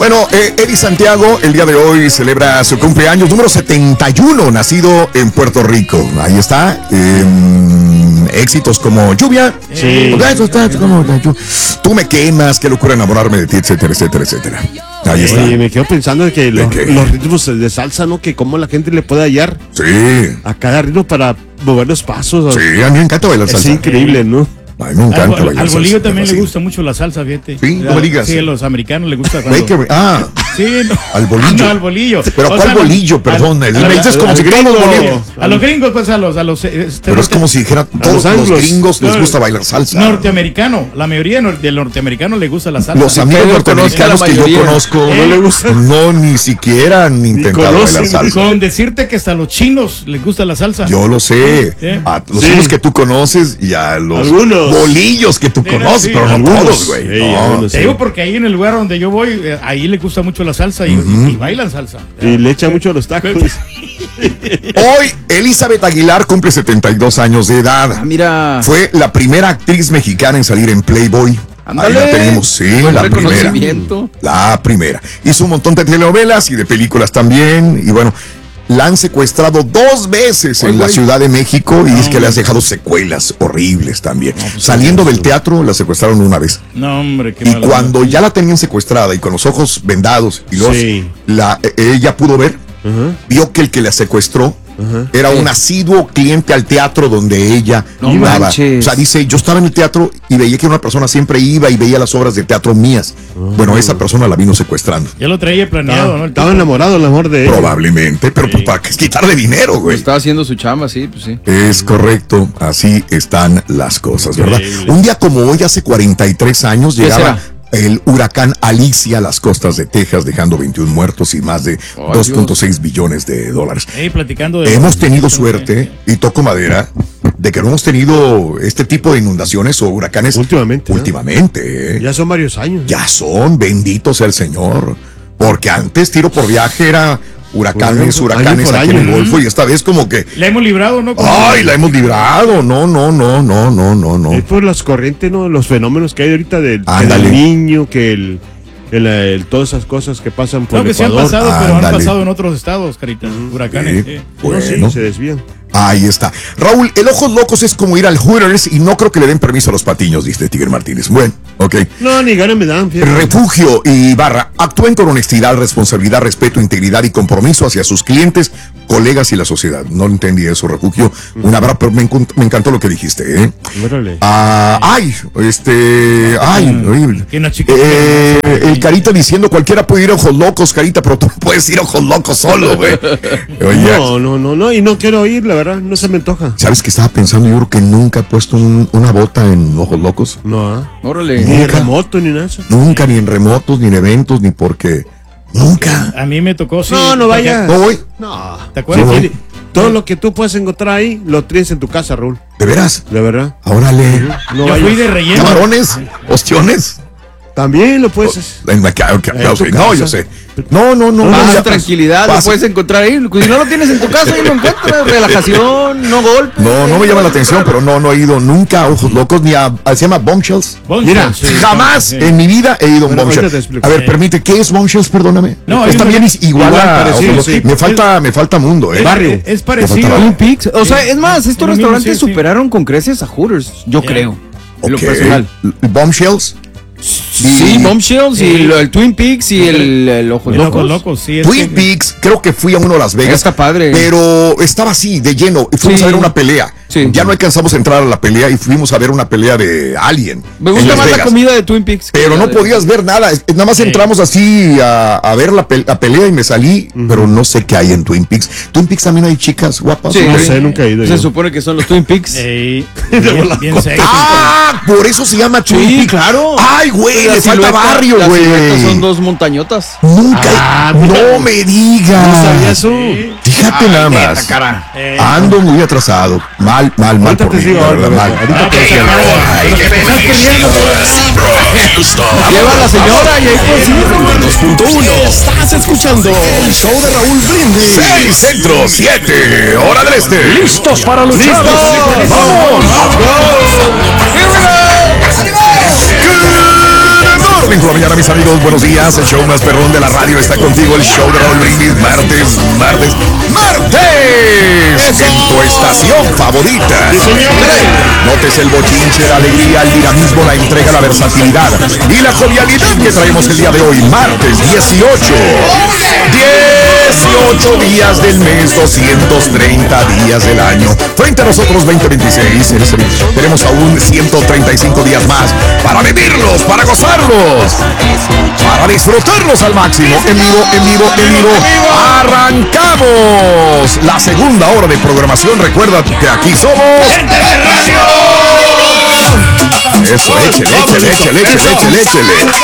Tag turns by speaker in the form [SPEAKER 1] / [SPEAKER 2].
[SPEAKER 1] Bueno, Eddie Santiago el día de hoy celebra su cumpleaños número 71, nacido en Puerto Rico. Ahí está. Éxitos como Lluvia.
[SPEAKER 2] Sí.
[SPEAKER 1] Tú me quemas, qué locura enamorarme de ti, etcétera, etcétera, etcétera. Ahí está.
[SPEAKER 2] Oye, me quedo pensando de que los ritmos de salsa, ¿no? Que cómo la gente le puede hallar a cada ritmo para mover los pasos.
[SPEAKER 1] Sí, a mí me encanta bailar salsa.
[SPEAKER 2] Es increíble, ¿no?
[SPEAKER 1] A mí me encanta bailar
[SPEAKER 3] Al bolillo
[SPEAKER 1] salsa,
[SPEAKER 3] también le gusta mucho la salsa, fíjate.
[SPEAKER 1] Sí, no me digas.
[SPEAKER 3] Sí, a los americanos les gusta cuando... Sí, no.
[SPEAKER 1] Al bolillo.
[SPEAKER 3] No, al bolillo.
[SPEAKER 1] Pero ¿cuál bolillo? Perdón. Me dices como si dijeran los bolillos.
[SPEAKER 3] A los gringos, pues a los
[SPEAKER 1] pero es como si dijera todos los gringos les gusta bailar salsa.
[SPEAKER 3] Norteamericano. La mayoría del norteamericano le gusta la salsa.
[SPEAKER 1] Los amigos norteamericanos que yo conozco
[SPEAKER 2] no le gusta.
[SPEAKER 1] No, ni siquiera han intentado bailar salsa.
[SPEAKER 3] Con decirte que hasta a los chinos les gusta la salsa.
[SPEAKER 1] Yo lo sé. A los chinos que tú conoces y a los bolillos que tú conoces, pero no todos, güey.
[SPEAKER 3] Te digo porque ahí en el lugar donde yo voy, ahí le gusta mucho la salsa y bailan salsa.
[SPEAKER 2] Y le echa mucho a los tacos.
[SPEAKER 1] Hoy, Elizabeth Aguilar cumple 72 años de edad.
[SPEAKER 4] Mira.
[SPEAKER 1] Fue la primera actriz mexicana en salir en Playboy.
[SPEAKER 4] Ándale.
[SPEAKER 1] Ahí la tenemos, sí, la primera. La primera. Hizo un montón de telenovelas y de películas también. Y bueno, la han secuestrado 2 veces en la Ciudad de México y es que le has dejado secuelas horribles también. Saliendo del teatro, la secuestraron una vez.
[SPEAKER 3] No, hombre, qué
[SPEAKER 1] Y
[SPEAKER 3] mala
[SPEAKER 1] cuando
[SPEAKER 3] onda.
[SPEAKER 1] ya la tenían secuestrada y con los ojos vendados y ella pudo ver, vio que el que la secuestró era un asiduo cliente al teatro donde ella iba. O sea, dice, yo estaba en el teatro y veía que una persona siempre iba y veía las obras de teatro mías. Bueno, esa persona la vino secuestrando.
[SPEAKER 3] Ya lo traía planeado, ¿no?
[SPEAKER 2] Estaba enamorado el amor de ella.
[SPEAKER 1] Probablemente, pero pues para quitarle dinero, güey.
[SPEAKER 4] Estaba haciendo su chamba, sí, pues sí.
[SPEAKER 1] Es correcto, así están las cosas, ¿verdad? Un día como hoy, hace 43 años, llegaba el huracán Alicia a las costas de Texas, dejando 21 muertos y más de 2.6 billones de dólares.
[SPEAKER 3] Platicando de
[SPEAKER 1] hemos tenido suerte, y toco madera, de que no hemos tenido este tipo de inundaciones o huracanes últimamente.
[SPEAKER 2] Ya son varios años.
[SPEAKER 1] Ya son, bendito sea el Señor. Porque antes tiro por viaje era huracanes aquí en el Golfo, y esta vez como que
[SPEAKER 3] la hemos librado, ¿no?
[SPEAKER 1] Ay, la hemos librado. No.
[SPEAKER 2] Es por las corrientes, ¿no? Los fenómenos que hay ahorita del niño, que todas esas cosas que pasan por el Ecuador.
[SPEAKER 3] Que sí han pasado, pero han pasado en otros estados, Carita. Huracanes.
[SPEAKER 1] Bueno,
[SPEAKER 2] se desvían.
[SPEAKER 1] Ahí está. Raúl, el Ojos Locos es como ir al Hooters y no creo que le den permiso a los patiños, dice Tigre Martínez. Bueno, ok.
[SPEAKER 2] No, ni ganas me dan. Fíjate.
[SPEAKER 1] Refugio y Barra actúen con honestidad, responsabilidad, respeto, integridad y compromiso hacia sus clientes, colegas y la sociedad. No entendí eso, Refugio. Un abrazo, pero me encantó lo que dijiste, ¿eh? El Carita diciendo cualquiera puede ir a Ojos Locos, Carita, pero tú no puedes ir a Ojos Locos solo, güey.
[SPEAKER 2] No, y no quiero ir, la verdad, no se me antoja.
[SPEAKER 1] ¿Sabes qué estaba pensando? Yo creo que nunca he puesto una bota en Ojos Locos.
[SPEAKER 2] No,
[SPEAKER 4] órale.
[SPEAKER 2] Ni en remoto, ni nada.
[SPEAKER 1] Nunca, ni en remotos, ni en eventos, ni porque... Nunca.
[SPEAKER 3] A mí me tocó, sí.
[SPEAKER 2] No vayas.
[SPEAKER 1] No voy.
[SPEAKER 2] No.
[SPEAKER 3] ¿Te acuerdas?
[SPEAKER 1] Sí, voy.
[SPEAKER 2] Todo lo que tú puedes encontrar ahí, lo tienes en tu casa, Raúl.
[SPEAKER 1] ¿De veras?
[SPEAKER 2] De verdad.
[SPEAKER 1] Órale.
[SPEAKER 3] Yo fui de relleno.
[SPEAKER 1] ¿Camarones? ¿Ostiones?
[SPEAKER 2] También lo puedes.
[SPEAKER 1] No, yo sé. No.
[SPEAKER 4] Tranquilidad, lo puedes encontrar ahí. Si no lo tienes en tu casa, ahí lo encuentras. Relajación, no golpe.
[SPEAKER 1] No me llama la atención, pero no he ido nunca a Ojos Locos ni se llama Bombshells.
[SPEAKER 2] Mira,
[SPEAKER 1] jamás en mi vida he ido a un Bombshells. A ver, permite, ¿qué es Bombshells? Perdóname.
[SPEAKER 3] No,
[SPEAKER 1] es también igual a
[SPEAKER 2] parecido, sí.
[SPEAKER 1] Me falta mundo,
[SPEAKER 2] barrio.
[SPEAKER 3] Es parecido.
[SPEAKER 4] Twin Peaks. O sea, es más, estos restaurantes superaron con creces a Hooters, yo creo. En lo personal.
[SPEAKER 1] Bombshells.
[SPEAKER 4] Sí, Bombshells y el Twin Peaks y el Ojos
[SPEAKER 3] Locos. Sí,
[SPEAKER 1] Twin Peaks, creo que fui a uno a Las Vegas.
[SPEAKER 4] Está padre.
[SPEAKER 1] Pero estaba así, de lleno. Y fuimos a ver una pelea.
[SPEAKER 4] Sí.
[SPEAKER 1] Ya no alcanzamos a entrar a la pelea y fuimos a ver una pelea de Alien.
[SPEAKER 4] Me gusta más la comida de Twin Peaks.
[SPEAKER 1] Pero no podías ver nada. Nada más entramos así a ver la pelea y me salí. Pero no sé qué hay en Twin Peaks. Twin Peaks también hay chicas guapas.
[SPEAKER 4] Sí,
[SPEAKER 2] no sé, nunca he ido.
[SPEAKER 4] Se supone que son los Twin Peaks.
[SPEAKER 3] Bien sexy.
[SPEAKER 1] Por eso se llama Twin Peaks.
[SPEAKER 4] Claro.
[SPEAKER 1] Ay, güey, le falta barrio, güey.
[SPEAKER 4] Son 2 montañotas.
[SPEAKER 1] Nunca. No me digas.
[SPEAKER 2] No sabía eso.
[SPEAKER 1] Fíjate nada más. Ando muy atrasado. Mal por mí, la verdad, mal.
[SPEAKER 4] Lleva a la señora y ahí pues
[SPEAKER 1] 2.1. Estás escuchando el show de Raúl Brindis. 6 Centro, 7 Hora del Este. ¿Listos para luchar? ¡Vamos! 5 de la mañana, mis amigos, buenos días. El show más perrón de la radio está contigo. El show de Raúl Brindis, martes. En tu estación favorita. Notes el bochinche, la alegría, el dinamismo, la entrega, la versatilidad y la jovialidad que traemos el día de hoy, martes 18 días del mes, 230 días del año. Frente a nosotros 2026, tenemos aún 135 días más para vivirlos, para gozarlos, para disfrutarlos al máximo. En vivo. Arrancamos la segunda hora de programación. Recuerda que aquí somos Gente de Radio. Eso, échale.